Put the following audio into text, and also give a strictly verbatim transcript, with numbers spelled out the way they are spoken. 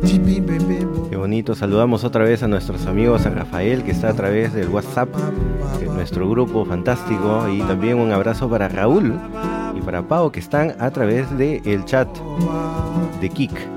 Qué bonito. Saludamos otra vez a nuestros amigos, a Rafael, que está a través del WhatsApp, de nuestro grupo fantástico, y también un abrazo para Raúl y para Pau, que están a través del chat de Kik.